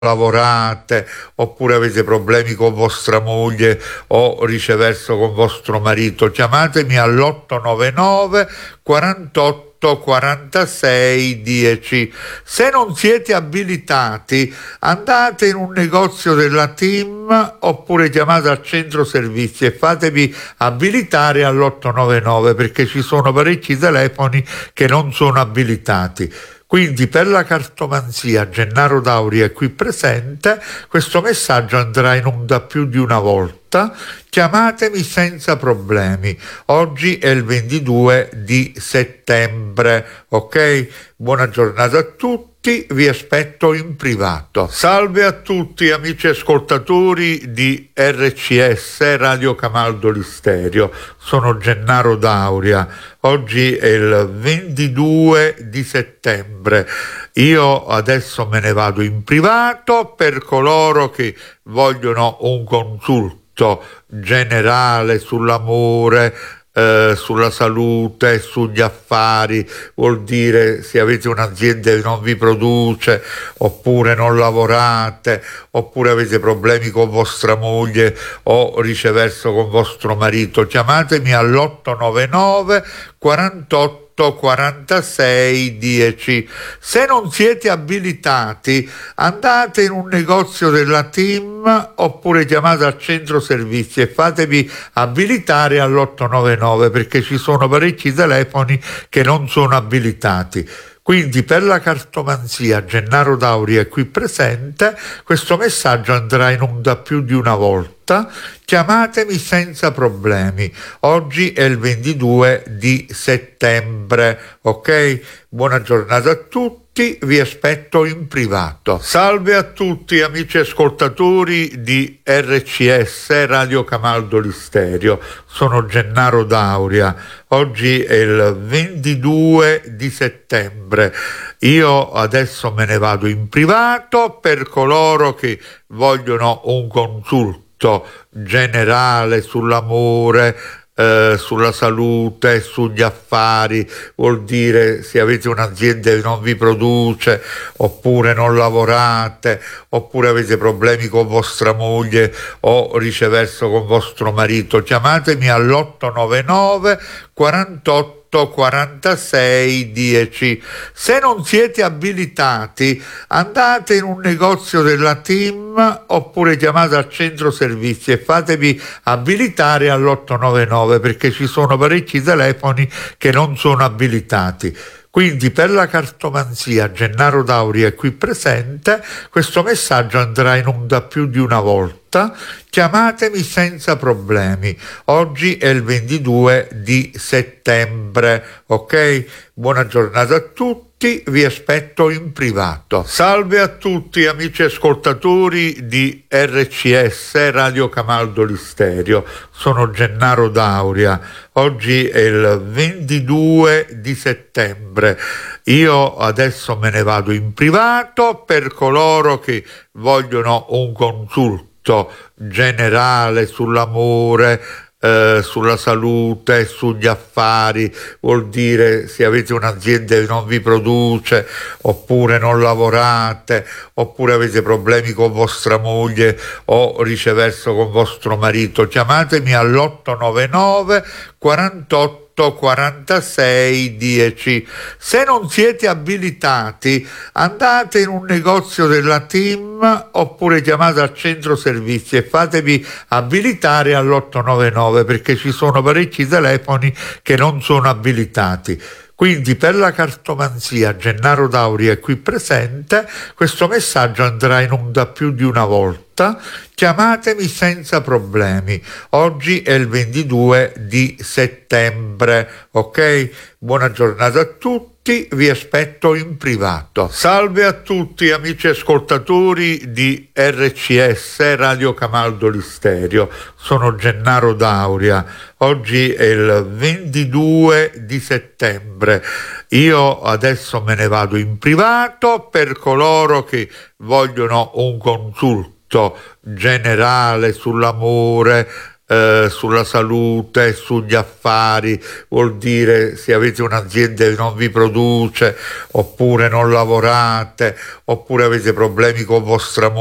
lavorate oppure avete problemi con vostra moglie o viceversa con vostro marito, chiamatemi all'899 48 46 10. Se non siete abilitati, andate in un negozio della TIM oppure chiamate al centro servizi e fatevi abilitare all'899, perché ci sono parecchi telefoni che non sono abilitati. Quindi per la cartomanzia Gennaro Dauri è qui presente, questo messaggio andrà in onda più di una volta, chiamatemi senza problemi. Oggi è il 22 di settembre, ok? Buona giornata a tutti. Vi aspetto in privato. Salve a tutti amici ascoltatori di RCS Radio Camaldoli Stereo, sono Gennaro Dauria. Oggi è il 22 di settembre. Io adesso me ne vado in privato. Per coloro che vogliono un consulto generale sull'amore, sulla salute, sugli affari, vuol dire se avete un'azienda che non vi produce, oppure non lavorate, oppure avete problemi con vostra moglie o viceversa con vostro marito, chiamatemi all'899 48 46 10. Se non siete abilitati, andate in un negozio della TIM oppure chiamate al centro servizi e fatevi abilitare all'899, perché ci sono parecchi telefoni che non sono abilitati. Quindi per la cartomanzia Gennaro Dauri è qui presente, questo messaggio andrà in onda più di una volta, chiamatemi senza problemi. Oggi è il 22 di settembre, ok? Buona giornata a tutti. Vi aspetto in privato. Salve a tutti amici ascoltatori di RCS Radio Camaldoli Stereo, sono Gennaro Dauria. Oggi è il 22 di settembre. Io adesso me ne vado in privato. Per coloro che vogliono un consulto generale sull'amore, sulla salute, sugli affari, vuol dire se avete un'azienda che non vi produce, oppure non lavorate, oppure avete problemi con vostra moglie o viceversa con vostro marito, chiamatemi all'899 48 46 10. Se non siete abilitati, andate in un negozio della TIM oppure chiamate al centro servizi e fatevi abilitare all'899, perché ci sono parecchi telefoni che non sono abilitati. Quindi per la cartomanzia Gennaro Dauri è qui presente, questo messaggio andrà in onda più di una volta, chiamatemi senza problemi. Oggi è il 22 di settembre, ok? Buona giornata a tutti. Vi aspetto in privato. Salve a tutti amici ascoltatori di RCS Radio Camaldoli Stereo, sono Gennaro Dauria. Oggi è il 22 di settembre. Io adesso me ne vado in privato. Per coloro che vogliono un consulto generale sull'amore, sulla salute, sugli affari, vuol dire se avete un'azienda che non vi produce, oppure non lavorate, oppure avete problemi con vostra moglie o viceversa con vostro marito, chiamatemi all'899 48 46 10. Se non siete abilitati, andate in un negozio della TIM oppure chiamate al centro servizi e fatevi abilitare all'899, perché ci sono parecchi telefoni che non sono abilitati. Quindi per la cartomanzia Gennaro Dauri è qui presente, questo messaggio andrà in onda più di una volta, chiamatemi senza problemi. Oggi è il 22 di settembre, ok? Buona giornata a tutti. Vi aspetto in privato. Salve a tutti amici ascoltatori di RCS Radio Camaldoli Stereo, sono Gennaro Dauria. Oggi è il 22 di settembre. Io adesso me ne vado in privato. Per coloro che vogliono un consulto generale sull'amore, sulla salute, sugli affari, vuol dire se avete un'azienda che non vi produce, oppure non lavorate, oppure avete problemi con vostra